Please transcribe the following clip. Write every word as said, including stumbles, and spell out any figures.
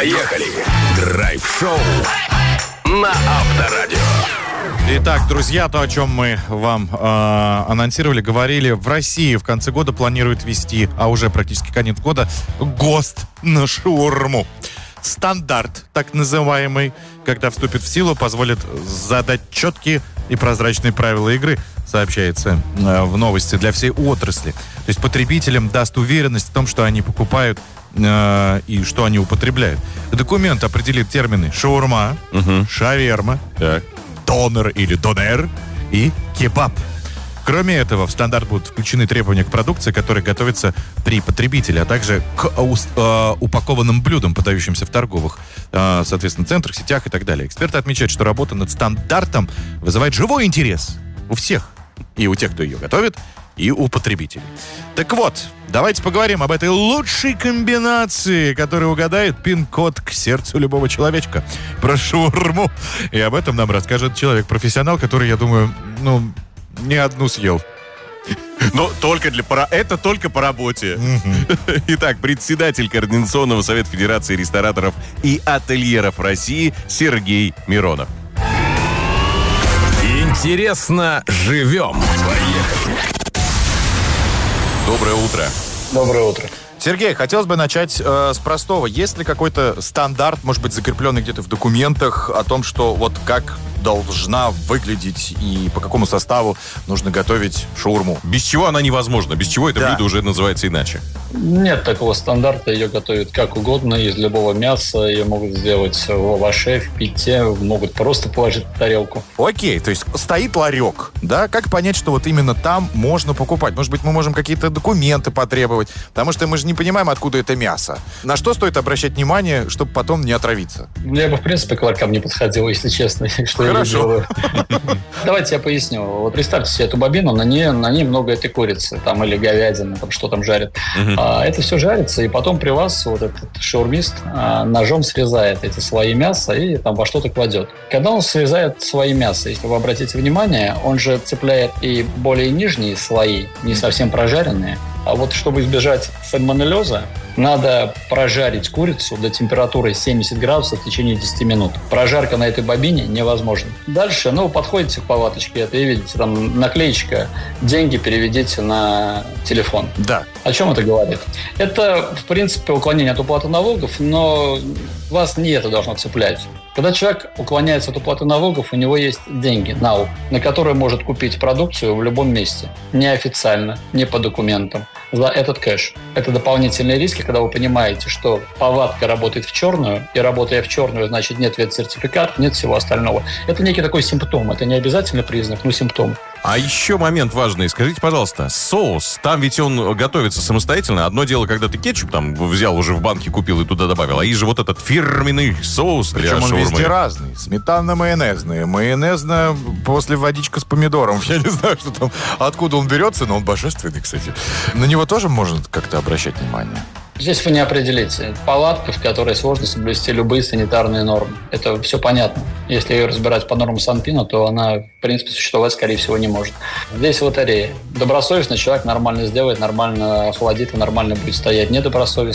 Поехали! Драйв-шоу на Авторадио. Итак, друзья, то, о чем мы вам э, анонсировали, говорили, в России в конце года планируют ввести, а уже практически конец года, ГОСТ на шаурму. Стандарт, так называемый, когда вступит в силу, позволит задать четкие и прозрачные правила игры, сообщается э, в новости, для всей отрасли. То есть потребителям даст уверенность в том, что они покупают э, и что они употребляют. Документ определит термины шаурма, Угу. шаверма, Так. донер или донер и кебаб. Кроме этого, в стандарт будут включены требования к продукции, которая готовится при потребителе, а также к ус- э, упакованным блюдам, подающимся в торговых, э, соответственно, центрах, сетях и так далее. Эксперты отмечают, что работа над стандартом вызывает живой интерес у всех. И у тех, кто ее готовит, и у потребителей. Так вот, давайте поговорим об этой лучшей комбинации, которая угадает пин-код к сердцу любого человечка. Про шаурму. И об этом нам расскажет человек-профессионал, который, я думаю, ну, не одну съел. Но только для пора... это только по работе. Итак, председатель Координационного совета Федерации рестораторов и ательеров России Сергей Миронов. Интересно живем. Поехали! Доброе утро. Доброе утро. Сергей, хотелось бы начать э, с простого. Есть ли какой-то стандарт, может быть, закрепленный где-то в документах о том, что вот как должна выглядеть и по какому составу нужно готовить шаурму? Без чего она невозможна, без чего это Да. блюдо уже называется иначе. Нет такого стандарта, ее готовят как угодно, из любого мяса, ее могут сделать в лаваше, в пите, могут просто положить в тарелку. Окей, то есть стоит ларек, да? Как понять, что вот именно там можно покупать? Может быть, мы можем какие-то документы потребовать, потому что мы же не понимаем, откуда это мясо. На что стоит обращать внимание, чтобы потом не отравиться? Я бы, в принципе, к ларькам не подходил, если честно. Что я Хорошо. делаю. Давайте я поясню. Вот представьте себе эту бобину, на ней, на ней много этой курицы, там, или говядины, там, что там жарят. А, это все жарится, и потом при вас вот этот шаурмист а, ножом срезает эти слои мяса и там во что-то кладет. Когда он срезает слои мяса, если вы обратите внимание, он же цепляет и более нижние слои, не совсем прожаренные. А вот чтобы избежать сальмонеллеза, надо прожарить курицу до температуры семьдесят градусов в течение десяти минут. Прожарка на этой бобине невозможна. Дальше, ну, вы подходите к палаточке, это и видите, там наклеечка «Деньги переведите на телефон». Да. О чем это говорит? Это, в принципе, уклонение от уплаты налогов, но вас не это должно цеплять. Когда человек уклоняется от уплаты налогов, у него есть деньги, налог, на которые может купить продукцию в любом месте. Неофициально, не по документам. За этот кэш. Это дополнительные риски, когда вы понимаете, что палатка работает в черную, и работая в черную, значит, нет ветсертификата, нет всего остального. Это некий такой симптом. Это не обязательный признак, но симптом. А еще момент важный. Скажите, пожалуйста, соус, там ведь он готовится самостоятельно. Одно дело, когда ты кетчуп там взял, уже в банке купил и туда добавил. А есть же вот этот фирменный соус для Причем он шаурмы. везде разный. Сметанно-майонезный, майонезно после водичка с помидором. Я не знаю, что там, откуда он берется, но он божественный, кстати. На него тоже можно как-то обращать внимание. Здесь вы не определите. Палатка, в которой сложно соблюсти любые санитарные нормы. Это все понятно. Если ее разбирать по нормам Санпина, то она, в принципе, существовать, скорее всего, не может. Здесь лотерея. Добросовестный человек нормально сделает, нормально охладит и нормально будет стоять. Недобросовестный